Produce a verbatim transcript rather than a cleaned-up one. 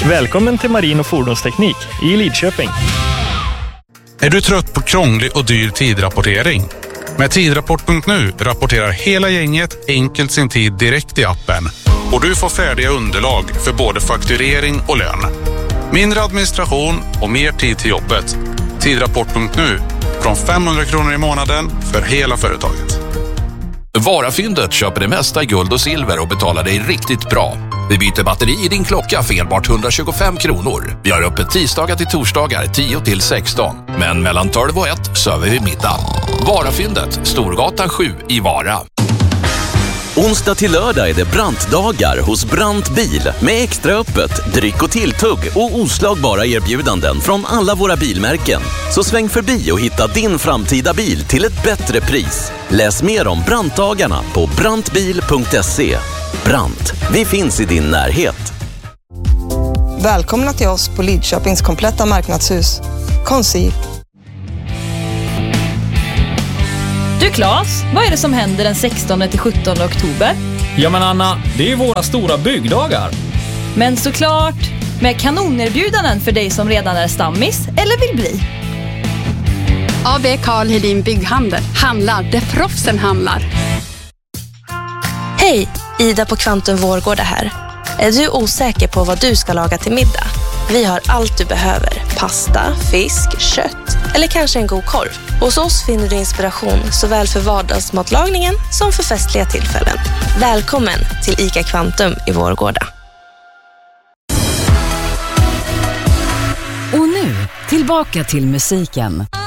Välkommen till Marin och fordonsteknik i Lidköping. Är du trött på krånglig och dyr tidrapportering? Med tidrapport punkt nu rapporterar hela gänget enkelt sin tid direkt i appen. Och du får färdiga underlag för både fakturering och lön. Mindre administration och mer tid till jobbet. Tidrapport punkt nu. Från femhundra kronor i månaden för hela företaget. Varafyndet köper det mesta i guld och silver och betalar dig riktigt bra. Vi byter batteri i din klocka för enbart etthundratjugofem kronor. Vi har öppet tisdagar till torsdagar tio till sexton. Men mellan tolv och ett söver vi middag. Varafyndet, Storgatan sju i Vara. Onsdag till lördag är det Brantdagar hos Brant Bil med extra öppet, dryck och tilltugg och oslagbara erbjudanden från alla våra bilmärken. Så sväng förbi och hitta din framtida bil till ett bättre pris. Läs mer om Brantdagarna på brantbil punkt se. Brant, vi finns i din närhet. Välkomna till oss på Lidköpings kompletta marknadshus. Konsi. Du Claes, vad är det som händer den sextonde till sjuttonde oktober? Ja men Anna, det är ju våra stora byggdagar. Men såklart, med kanonerbjudanden för dig som redan är stammis eller vill bli. A B Karl Hedin Bygghandel. Handlar där proffsen handlar. Hej, Ida på Kvantum Vårgårda här. Är du osäker på vad du ska laga till middag? Vi har allt du behöver. Pasta, fisk, kött eller kanske en god korv. Hos oss finner du inspiration såväl för vardagsmatlagningen som för festliga tillfällen. Välkommen till ICA Kvantum i Vårgårda. Och nu, tillbaka till musiken.